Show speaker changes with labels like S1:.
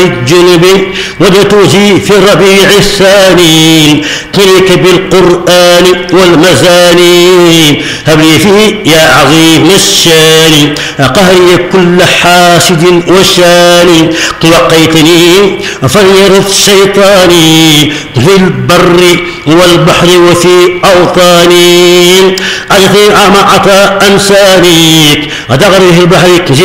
S1: الجنب ودتوزي في الربيع الثاني تلك بالقرآن والمزاني هب لي فيه يا عظيم الشان قهري كل حاسد وشان توقيتني فليرث شيطاني في البر والبحر وفي أوطاني أجثي عام عطاء أنساني أدغري في البحر